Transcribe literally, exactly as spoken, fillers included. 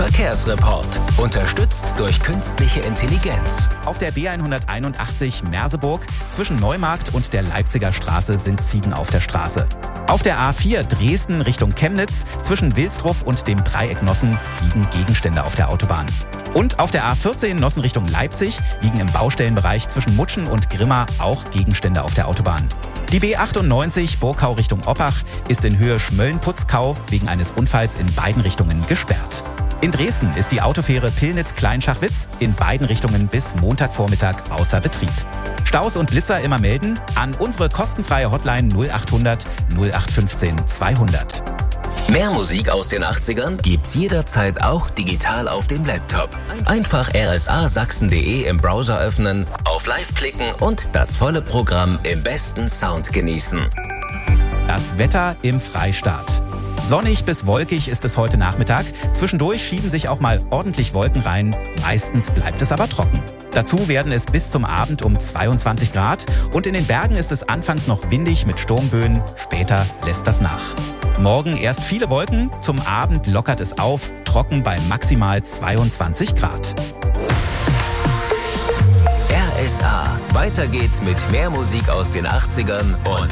Verkehrsreport. Unterstützt durch künstliche Intelligenz. Auf der B hunderteinundachtzig Merseburg zwischen Neumarkt und der Leipziger Straße sind Ziegen auf der Straße. Auf der A vier Dresden Richtung Chemnitz zwischen Wilsdruff und dem Dreieck Nossen liegen Gegenstände auf der Autobahn. Und auf der A vierzehn Nossen Richtung Leipzig liegen im Baustellenbereich zwischen Mutschen und Grimma auch Gegenstände auf der Autobahn. Die B achtundneunzig Burgkau Richtung Oppach ist in Höhe Schmölln-Putzkau wegen eines Unfalls in beiden Richtungen gesperrt. In Dresden ist die Autofähre Pillnitz-Kleinschachwitz in beiden Richtungen bis Montagvormittag außer Betrieb. Staus und Blitzer immer melden an unsere kostenfreie Hotline null achthundert null acht fünfzehn zweihundert. Mehr Musik aus den achtzigern gibt's jederzeit auch digital auf dem Laptop. Einfach r s a sachsen punkt d e im Browser öffnen, auf Live klicken und das volle Programm im besten Sound genießen. Das Wetter im Freistaat. Sonnig bis wolkig ist es heute Nachmittag. Zwischendurch schieben sich auch mal ordentlich Wolken rein. Meistens bleibt es aber trocken. Dazu werden es bis zum Abend um zweiundzwanzig Grad. Und in den Bergen ist es anfangs noch windig mit Sturmböen. Später lässt das nach. Morgen erst viele Wolken. Zum Abend lockert es auf. Trocken bei maximal zweiundzwanzig Grad. R S A. Weiter geht's mit mehr Musik aus den achtzigern und